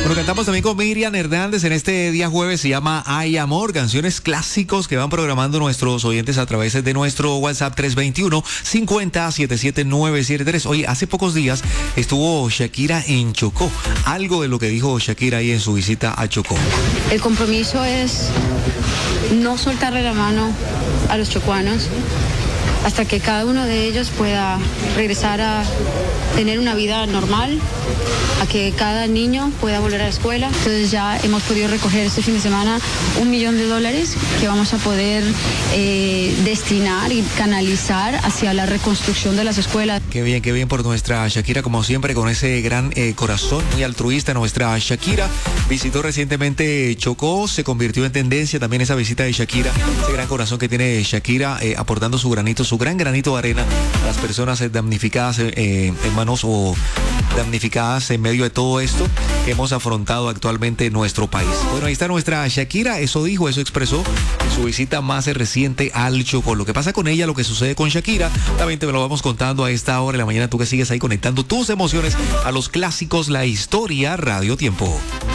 Bueno, cantamos también con Miriam Hernández en este día jueves, se llama Ay Amor, canciones clásicos que van programando nuestros oyentes a través de nuestro WhatsApp 321-50-77973. Oye, hace pocos días estuvo Shakira en Chocó. Algo de lo que dijo Shakira ahí en su visita a Chocó. El compromiso es no soltarle la mano a los chocuanos hasta que cada uno de ellos pueda regresar a tener una vida normal, a que cada niño pueda volver a la escuela. Entonces ya hemos podido recoger este fin de semana $1 millón que vamos a poder destinar y canalizar hacia la reconstrucción de las escuelas. Qué bien por nuestra Shakira, como siempre, con ese gran corazón, muy altruista. Nuestra Shakira visitó recientemente Chocó, se convirtió en tendencia también esa visita de Shakira, ese gran corazón que tiene Shakira, aportando su gran granito de arena a las personas damnificadas, hermanos, o damnificadas en medio de todo esto que hemos afrontado actualmente en nuestro país. Bueno, ahí está nuestra Shakira, eso dijo, eso expresó en su visita más reciente al Chocó. Lo que pasa con ella, lo que sucede con Shakira, también te lo vamos contando a esta hora de la mañana, tú que sigues ahí conectando tus emociones a los clásicos, la historia, Radio Tiempo.